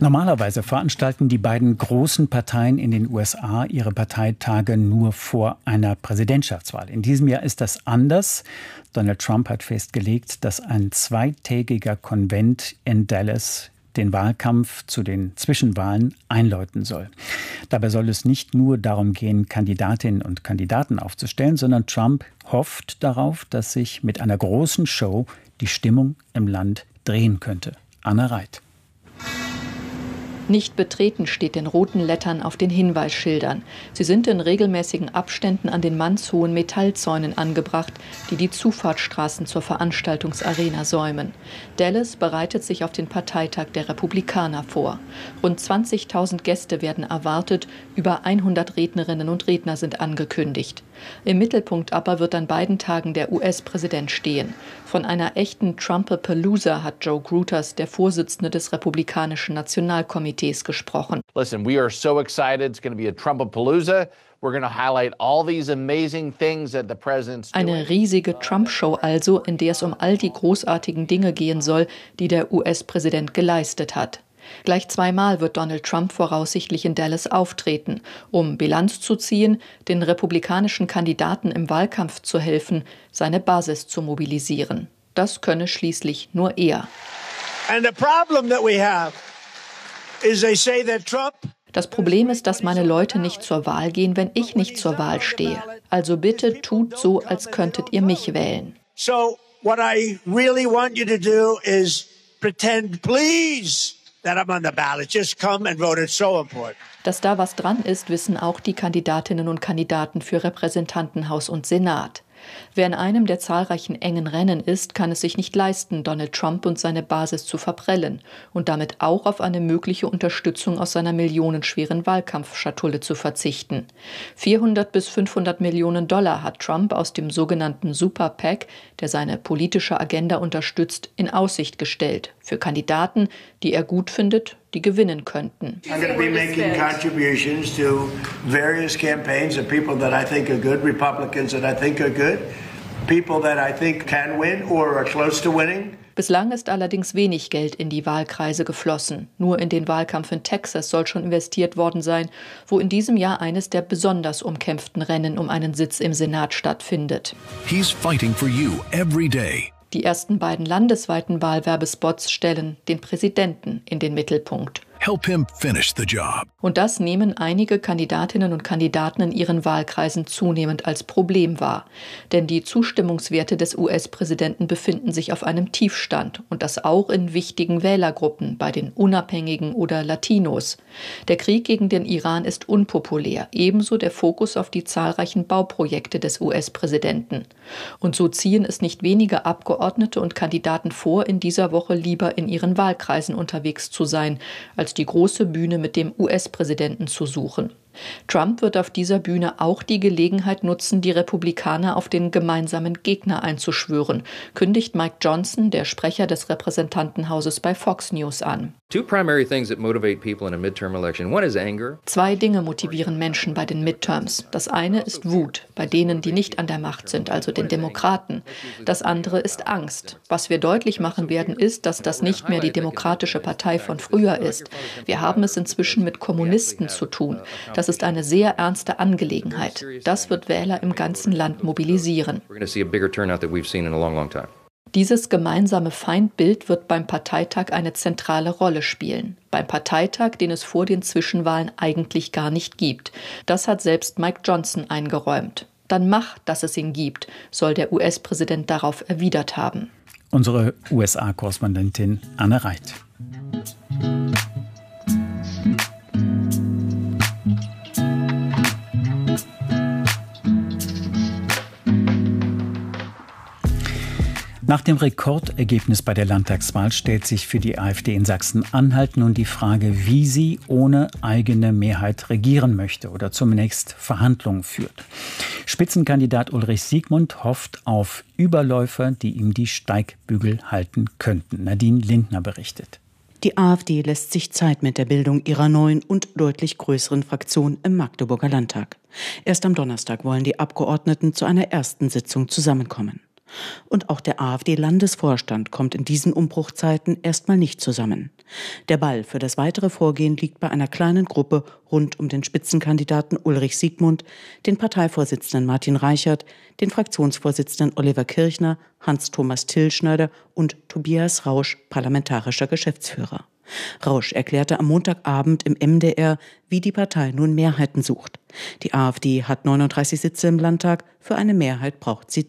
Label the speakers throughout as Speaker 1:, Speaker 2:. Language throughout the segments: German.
Speaker 1: Normalerweise veranstalten die beiden großen Parteien in den USA ihre Parteitage nur vor einer Präsidentschaftswahl. In diesem Jahr ist das anders. Donald Trump hat festgelegt, dass ein zweitägiger Konvent in Dallas den Wahlkampf zu den Zwischenwahlen einläuten soll. Dabei soll es nicht nur darum gehen, Kandidatinnen und Kandidaten aufzustellen, sondern Trump hofft darauf, dass sich mit einer großen Show die Stimmung im Land drehen könnte. Anna Reit.
Speaker 2: Nicht betreten steht in roten Lettern auf den Hinweisschildern. Sie sind in regelmäßigen Abständen an den mannshohen Metallzäunen angebracht, die die Zufahrtsstraßen zur Veranstaltungsarena säumen. Dallas bereitet sich auf den Parteitag der Republikaner vor. Rund 20.000 Gäste werden erwartet, über 100 Rednerinnen und Redner sind angekündigt. Im Mittelpunkt aber wird an beiden Tagen der US-Präsident stehen. Von einer echten Trumpapalooza hat Joe Gruters, der Vorsitzende des Republikanischen Nationalkomitees, gesprochen.
Speaker 3: Listen, we are so excited. It's going to be a Trumpapalooza. We're going to highlight all these amazing things that the president's doing.
Speaker 2: Eine riesige Trump-Show also, in der es um all die großartigen Dinge gehen soll, die der US-Präsident geleistet hat. Gleich zweimal wird Donald Trump voraussichtlich in Dallas auftreten, um Bilanz zu ziehen, den republikanischen Kandidaten im Wahlkampf zu helfen, seine Basis zu mobilisieren. Das könne schließlich nur er. Das Problem ist, dass meine Leute nicht zur Wahl gehen, wenn ich nicht zur Wahl stehe. Also bitte tut so, als könntet ihr mich wählen.
Speaker 4: So what I really want you to do is pretend, please, that I'm on the ballot. Just come and vote. It's so important.
Speaker 2: Dass da was dran ist, wissen auch die Kandidatinnen und Kandidaten für Repräsentantenhaus und Senat. Wer in einem der zahlreichen engen Rennen ist, kann es sich nicht leisten, Donald Trump und seine Basis zu verprellen und damit auch auf eine mögliche Unterstützung aus seiner millionenschweren Wahlkampfschatulle zu verzichten. 400 bis 500 Millionen Dollar hat Trump aus dem sogenannten Super PAC, der seine politische Agenda unterstützt, in Aussicht gestellt für Kandidaten, die er gut findet, die gewinnen könnten.
Speaker 4: I'm going to be making contributions to various campaigns of people that I think are good, Republicans that I think are good, people that I think can win or are close to winning.
Speaker 2: Bislang ist allerdings wenig Geld in die Wahlkreise geflossen. Nur in den Wahlkampf in Texas soll schon investiert worden sein, wo in diesem Jahr eines der besonders umkämpften Rennen um einen Sitz im Senat stattfindet.
Speaker 5: He's fighting for you every day.
Speaker 2: Die ersten beiden landesweiten Wahlwerbespots stellen den Präsidenten in den Mittelpunkt.
Speaker 5: Help him finish the job.
Speaker 2: Und das nehmen einige Kandidatinnen und Kandidaten in ihren Wahlkreisen zunehmend als Problem wahr. Denn die Zustimmungswerte des US-Präsidenten befinden sich auf einem Tiefstand. Und das auch in wichtigen Wählergruppen, bei den Unabhängigen oder Latinos. Der Krieg gegen den Iran ist unpopulär. Ebenso der Fokus auf die zahlreichen Bauprojekte des US-Präsidenten. Und so ziehen es nicht wenige Abgeordnete und Kandidaten vor, in dieser Woche lieber in ihren Wahlkreisen unterwegs zu sein, als die große Bühne mit dem US-Präsidenten zu suchen. Trump wird auf dieser Bühne auch die Gelegenheit nutzen, die Republikaner auf den gemeinsamen Gegner einzuschwören, kündigt Mike Johnson, der Sprecher des Repräsentantenhauses bei Fox News, an. Zwei Dinge motivieren Menschen bei den Midterms. Das eine ist Wut, bei denen, die nicht an der Macht sind, also den Demokraten. Das andere ist Angst. Was wir deutlich machen werden, ist, dass das nicht mehr die Demokratische Partei von früher ist. Wir haben es inzwischen mit Kommunisten zu tun. Das ist eine sehr ernste Angelegenheit. Das wird Wähler im ganzen Land mobilisieren. Dieses gemeinsame Feindbild wird beim Parteitag eine zentrale Rolle spielen. Beim Parteitag, den es vor den Zwischenwahlen eigentlich gar nicht gibt. Das hat selbst Mike Johnson eingeräumt. Dann mach, dass es ihn gibt, soll der US-Präsident darauf erwidert haben.
Speaker 1: Unsere USA-Korrespondentin Anna Reit. Nach dem Rekordergebnis bei der Landtagswahl stellt sich für die AfD in Sachsen-Anhalt nun die Frage, wie sie ohne eigene Mehrheit regieren möchte oder zunächst Verhandlungen führt. Spitzenkandidat Ulrich Siegmund hofft auf Überläufer, die ihm die Steigbügel halten könnten. Nadine Lindner berichtet.
Speaker 6: Die AfD lässt sich Zeit mit der Bildung ihrer neuen und deutlich größeren Fraktion im Magdeburger Landtag. Erst am Donnerstag wollen die Abgeordneten zu einer ersten Sitzung zusammenkommen. Und auch der AfD-Landesvorstand kommt in diesen Umbruchzeiten erstmal nicht zusammen. Der Ball für das weitere Vorgehen liegt bei einer kleinen Gruppe rund um den Spitzenkandidaten Ulrich Siegmund, den Parteivorsitzenden Martin Reichert, den Fraktionsvorsitzenden Oliver Kirchner, Hans-Thomas Tillschneider und Tobias Rausch, parlamentarischer Geschäftsführer. Rausch erklärte am Montagabend im MDR, wie die Partei nun Mehrheiten sucht. Die AfD hat 39 Sitze im Landtag, für eine Mehrheit braucht sie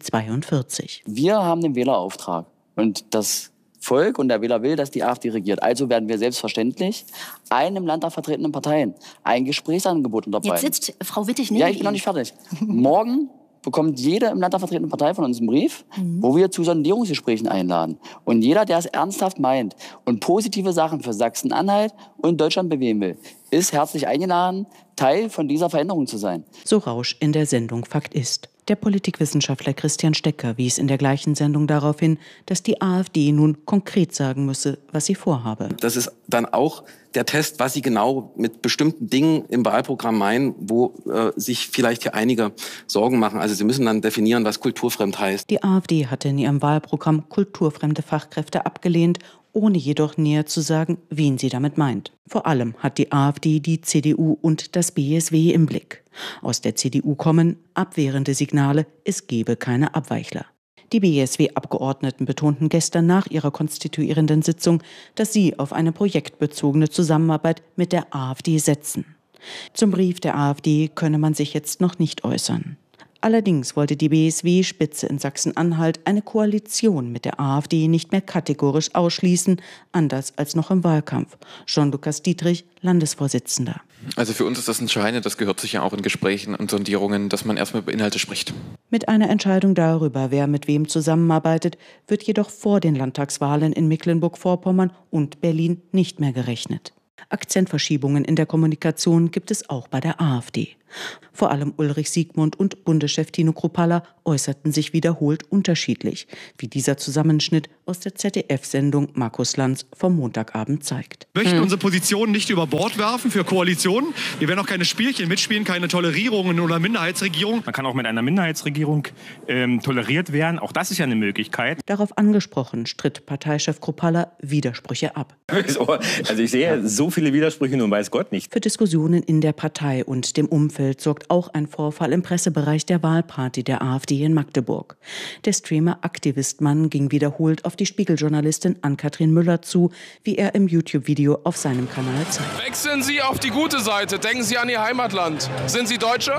Speaker 6: 42.
Speaker 7: Wir haben den Wählerauftrag und das Volk und der Wähler will, dass die AfD regiert. Also werden wir selbstverständlich allen im Landtag vertretenen Parteien ein Gesprächsangebot unterbreiten.
Speaker 8: Jetzt sitzt Frau Wittig neben
Speaker 7: Ja, ich bin noch nicht fertig. Morgen bekommt jede im Landtag vertretene Partei von uns einen Brief, wo wir zu Sondierungsgesprächen einladen. Und jeder, der es ernsthaft meint und positive Sachen für Sachsen-Anhalt und Deutschland bewegen will, ist herzlich eingeladen, Teil von dieser Veränderung zu sein.
Speaker 6: So Rausch in der Sendung Fakt ist. Der Politikwissenschaftler Christian Stecker wies in der gleichen Sendung darauf hin, dass die AfD nun konkret sagen müsse, was sie vorhabe.
Speaker 9: Das ist dann auch der Test, was sie genau mit bestimmten Dingen im Wahlprogramm meinen, wo sich vielleicht hier einige Sorgen machen. Also sie müssen dann definieren, was kulturfremd heißt.
Speaker 6: Die AfD hatte in ihrem Wahlprogramm kulturfremde Fachkräfte abgelehnt, ohne jedoch näher zu sagen, wen sie damit meint. Vor allem hat die AfD die CDU und das BSW im Blick. Aus der CDU kommen abwehrende Signale, es gebe keine Abweichler. Die BSW-Abgeordneten betonten gestern nach ihrer konstituierenden Sitzung, dass sie auf eine projektbezogene Zusammenarbeit mit der AfD setzen. Zum Brief der AfD könne man sich jetzt noch nicht äußern. Allerdings wollte die BSW-Spitze in Sachsen-Anhalt eine Koalition mit der AfD nicht mehr kategorisch ausschließen, anders als noch im Wahlkampf. Jean-Lukas Dietrich, Landesvorsitzender.
Speaker 10: Also für uns ist das entscheidend, das gehört sicher auch in Gesprächen und Sondierungen, dass man erstmal über Inhalte spricht.
Speaker 6: Mit einer Entscheidung darüber, wer mit wem zusammenarbeitet, wird jedoch vor den Landtagswahlen in Mecklenburg-Vorpommern und Berlin nicht mehr gerechnet. Akzentverschiebungen in der Kommunikation gibt es auch bei der AfD. Vor allem Ulrich Siegmund und Bundeschef Tino Kruppalla äußerten sich wiederholt unterschiedlich, wie dieser Zusammenschnitt aus der ZDF-Sendung Markus Lanz vom Montagabend zeigt.
Speaker 11: Wir möchten unsere Positionen nicht über Bord werfen für Koalitionen. Wir werden auch keine Spielchen mitspielen, keine Tolerierungen oder Minderheitsregierung.
Speaker 12: Man kann auch mit einer Minderheitsregierung toleriert werden. Auch das ist ja eine Möglichkeit.
Speaker 6: Darauf angesprochen stritt Parteichef Kruppalla Widersprüche ab.
Speaker 13: Also ich sehe so viele Widersprüche, nun weiß Gott nicht.
Speaker 6: Für Diskussionen in der Partei und dem Umfeld sorgt auch ein Vorfall im Pressebereich der Wahlparty der AfD in Magdeburg. Der Streamer Aktivistmann ging wiederholt auf die Spiegeljournalistin Ann-Kathrin Müller zu, wie er im YouTube-Video auf seinem Kanal zeigt.
Speaker 14: Wechseln Sie auf die gute Seite, denken Sie an Ihr Heimatland. Sind Sie Deutsche?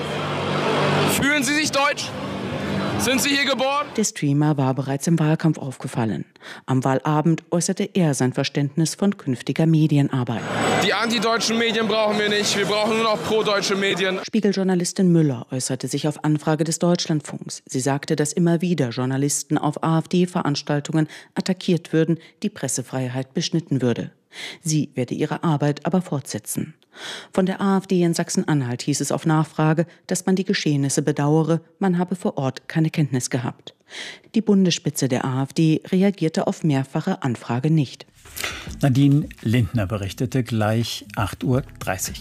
Speaker 14: Fühlen Sie sich deutsch? Sind Sie hier geboren?
Speaker 6: Der Streamer war bereits im Wahlkampf aufgefallen. Am Wahlabend äußerte er sein Verständnis von künftiger Medienarbeit.
Speaker 14: Die antideutschen Medien brauchen wir nicht, wir brauchen nur noch pro-deutsche Medien.
Speaker 6: Spiegeljournalistin Müller äußerte sich auf Anfrage des Deutschlandfunks. Sie sagte, dass immer wieder Journalisten auf AfD-Veranstaltungen attackiert würden, die Pressefreiheit beschnitten würde. Sie werde ihre Arbeit aber fortsetzen. Von der AfD in Sachsen-Anhalt hieß es auf Nachfrage, dass man die Geschehnisse bedauere, man habe vor Ort keine Kenntnis gehabt. Die Bundesspitze der AfD reagierte auf mehrfache Anfrage nicht.
Speaker 1: Nadine Lindner berichtete gleich 8:30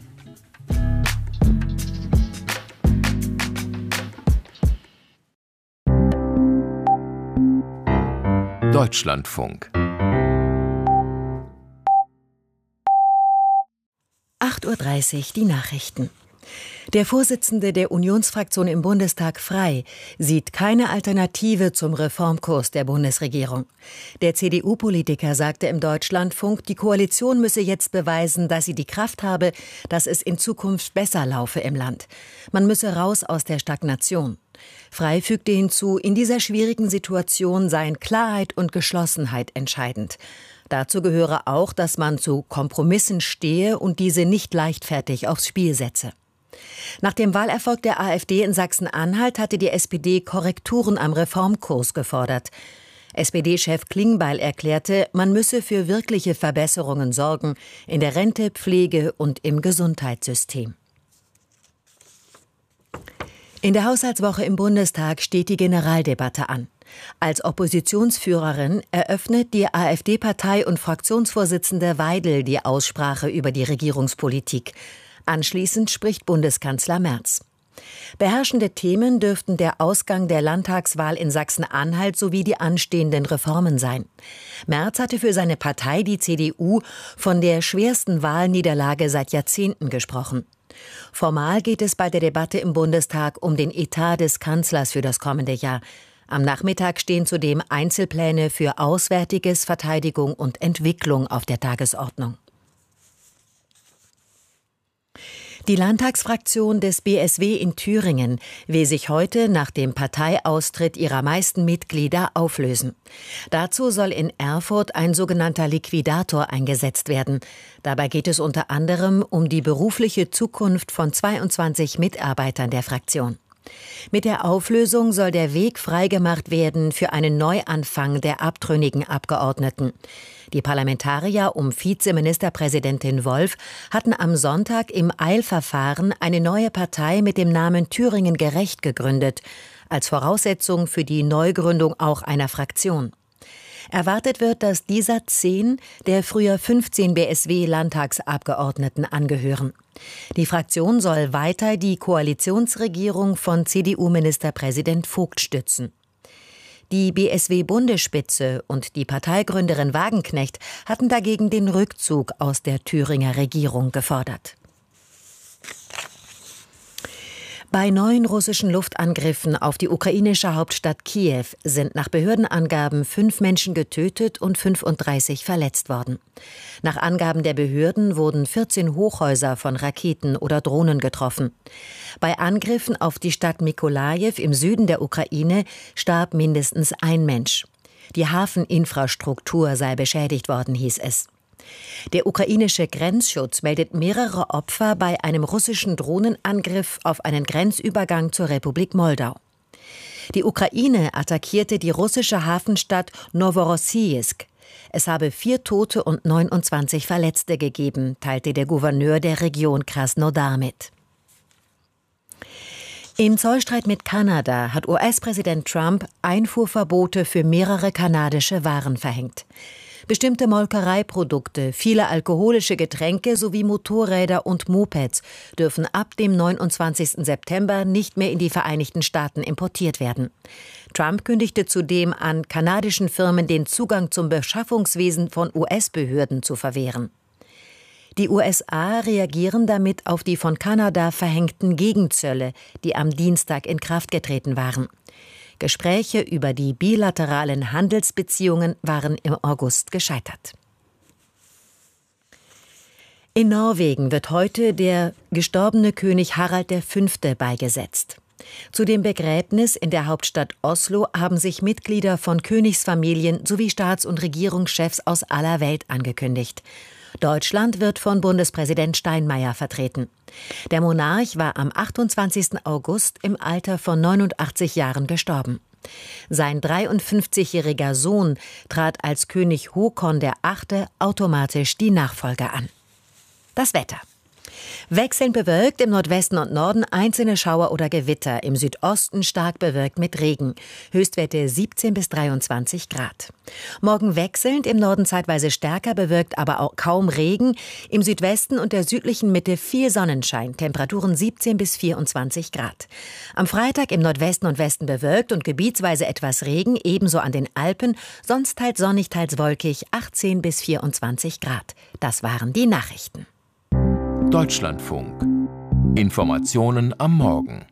Speaker 15: Uhr. Deutschlandfunk.
Speaker 16: 8:30 Uhr die Nachrichten. Der Vorsitzende der Unionsfraktion im Bundestag Frey sieht keine Alternative zum Reformkurs der Bundesregierung. Der CDU-Politiker sagte im Deutschlandfunk, die Koalition müsse jetzt beweisen, dass sie die Kraft habe, dass es in Zukunft besser laufe im Land. Man müsse raus aus der Stagnation. Frey fügte hinzu, in dieser schwierigen Situation seien Klarheit und Geschlossenheit entscheidend. Dazu gehöre auch, dass man zu Kompromissen stehe und diese nicht leichtfertig aufs Spiel setze. Nach dem Wahlerfolg der AfD in Sachsen-Anhalt hatte die SPD Korrekturen am Reformkurs gefordert. SPD-Chef Klingbeil erklärte, man müsse für wirkliche Verbesserungen sorgen in der Rente, Pflege und im Gesundheitssystem. In der Haushaltswoche im Bundestag steht die Generaldebatte an. Als Oppositionsführerin eröffnet die AfD-Partei- und Fraktionsvorsitzende Weidel die Aussprache über die Regierungspolitik. Anschließend spricht Bundeskanzler Merz. Beherrschende Themen dürften der Ausgang der Landtagswahl in Sachsen-Anhalt sowie die anstehenden Reformen sein. Merz hatte für seine Partei, die CDU, von der schwersten Wahlniederlage seit Jahrzehnten gesprochen. Formal geht es bei der Debatte im Bundestag um den Etat des Kanzlers für das kommende Jahr. Am Nachmittag stehen zudem Einzelpläne für Auswärtiges, Verteidigung und Entwicklung auf der Tagesordnung. Die Landtagsfraktion des BSW in Thüringen will sich heute nach dem Parteiaustritt ihrer meisten Mitglieder auflösen. Dazu soll in Erfurt ein sogenannter Liquidator eingesetzt werden. Dabei geht es unter anderem um die berufliche Zukunft von 22 Mitarbeitern der Fraktion. Mit der Auflösung soll der Weg freigemacht werden für einen Neuanfang der abtrünnigen Abgeordneten. Die Parlamentarier um Vizeministerpräsidentin Wolf hatten am Sonntag im Eilverfahren eine neue Partei mit dem Namen Thüringen Gerecht gegründet, als Voraussetzung für die Neugründung auch einer Fraktion. Erwartet wird, dass dieser 10 der früher 15 BSW-Landtagsabgeordneten angehören. Die Fraktion soll weiter die Koalitionsregierung von CDU-Ministerpräsident Vogt stützen. Die BSW-Bundesspitze und die Parteigründerin Wagenknecht hatten dagegen den Rückzug aus der Thüringer Regierung gefordert. Bei neuen russischen Luftangriffen auf die ukrainische Hauptstadt Kiew sind nach Behördenangaben 5 Menschen getötet und 35 verletzt worden. Nach Angaben der Behörden wurden 14 Hochhäuser von Raketen oder Drohnen getroffen. Bei Angriffen auf die Stadt Mykolajiw im Süden der Ukraine starb mindestens ein Mensch. Die Hafeninfrastruktur sei beschädigt worden, hieß es. Der ukrainische Grenzschutz meldet mehrere Opfer bei einem russischen Drohnenangriff auf einen Grenzübergang zur Republik Moldau. Die Ukraine attackierte die russische Hafenstadt Noworossijsk. Es habe 4 Tote und 29 Verletzte gegeben, teilte der Gouverneur der Region Krasnodar mit. Im Zollstreit mit Kanada hat US-Präsident Trump Einfuhrverbote für mehrere kanadische Waren verhängt. Bestimmte Molkereiprodukte, viele alkoholische Getränke sowie Motorräder und Mopeds dürfen ab dem 29. September nicht mehr in die Vereinigten Staaten importiert werden. Trump kündigte zudem an, kanadischen Firmen den Zugang zum Beschaffungswesen von US-Behörden zu verwehren. Die USA reagieren damit auf die von Kanada verhängten Gegenzölle, die am Dienstag in Kraft getreten waren. Gespräche über die bilateralen Handelsbeziehungen waren im August gescheitert. In Norwegen wird heute der gestorbene König Harald V. beigesetzt. Zu dem Begräbnis in der Hauptstadt Oslo haben sich Mitglieder von Königsfamilien sowie Staats- und Regierungschefs aus aller Welt angekündigt. Deutschland wird von Bundespräsident Steinmeier vertreten. Der Monarch war am 28. August im Alter von 89 Jahren gestorben. Sein 53-jähriger Sohn trat als König Håkon VIII. Automatisch die Nachfolge an. Das Wetter. Wechselnd bewölkt, im Nordwesten und Norden einzelne Schauer oder Gewitter, im Südosten stark bewölkt mit Regen. Höchstwerte 17 bis 23 Grad. Morgen wechselnd, im Norden zeitweise stärker bewölkt, aber auch kaum Regen. Im Südwesten und der südlichen Mitte viel Sonnenschein, Temperaturen 17 bis 24 Grad. Am Freitag im Nordwesten und Westen bewölkt und gebietsweise etwas Regen, ebenso an den Alpen, sonst teils sonnig, teils wolkig, 18 bis 24 Grad. Das waren die Nachrichten.
Speaker 15: Deutschlandfunk. Informationen am Morgen.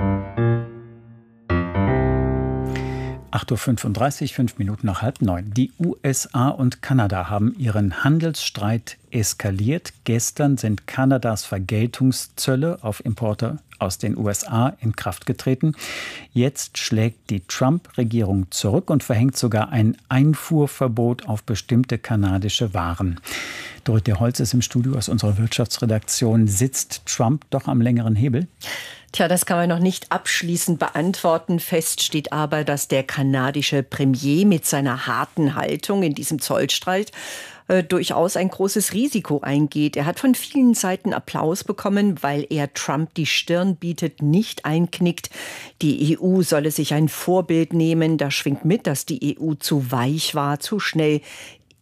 Speaker 1: 8.35 Uhr, 5 Minuten nach 8:30. Die USA und Kanada haben ihren Handelsstreit eskaliert. Gestern sind Kanadas Vergeltungszölle auf Importe aus den USA in Kraft getreten. Jetzt schlägt die Trump-Regierung zurück und verhängt sogar ein Einfuhrverbot auf bestimmte kanadische Waren. Dorothee Holz ist im Studio aus unserer Wirtschaftsredaktion. Sitzt Trump doch am längeren Hebel?
Speaker 8: Tja, das kann man noch nicht abschließend beantworten. Fest steht aber, dass der kanadische Premier mit seiner harten Haltung in diesem Zollstreit durchaus ein großes Risiko eingeht. Er hat von vielen Seiten Applaus bekommen, weil er Trump die Stirn bietet, nicht einknickt. Die EU solle sich ein Vorbild nehmen. Da schwingt mit, dass die EU zu weich war, zu schnell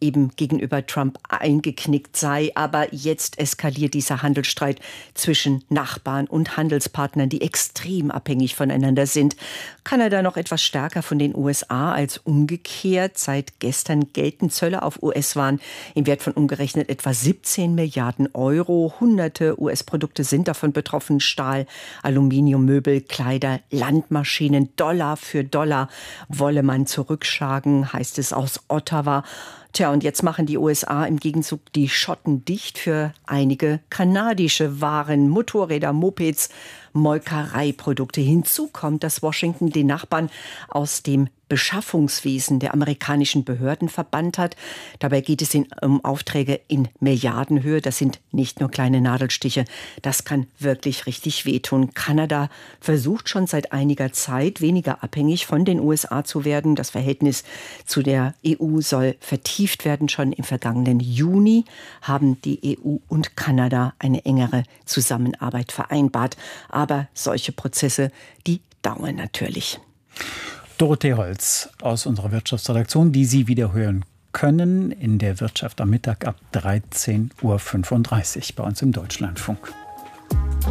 Speaker 8: eben gegenüber Trump eingeknickt sei. Aber jetzt eskaliert dieser Handelsstreit zwischen Nachbarn und Handelspartnern, die extrem abhängig voneinander sind. Kanada noch etwas stärker von den USA als umgekehrt. Seit gestern gelten Zölle auf US-Waren im Wert von umgerechnet etwa 17 Milliarden Euro. Hunderte US-Produkte sind davon betroffen. Stahl, Aluminium, Möbel, Kleider, Landmaschinen. Dollar für Dollar wolle man zurückschlagen, heißt es aus Ottawa. Tja, und jetzt machen die USA im Gegenzug die Schotten dicht für einige kanadische Waren, Motorräder, Mopeds, Molkereiprodukte. Hinzu kommt, dass Washington den Nachbarn aus dem Beschaffungswesen der amerikanischen Behörden verbannt hat. Dabei geht es um Aufträge in Milliardenhöhe. Das sind nicht nur kleine Nadelstiche. Das kann wirklich richtig wehtun. Kanada versucht schon seit einiger Zeit, weniger abhängig von den USA zu werden. Das Verhältnis zu der EU soll vertieft werden. Schon im vergangenen Juni haben die EU und Kanada eine engere Zusammenarbeit vereinbart. Aber solche Prozesse, die dauern natürlich.
Speaker 1: Dorothee Holz aus unserer Wirtschaftsredaktion, die Sie wieder hören können in der Wirtschaft am Mittag ab 13.35 Uhr bei uns im Deutschlandfunk.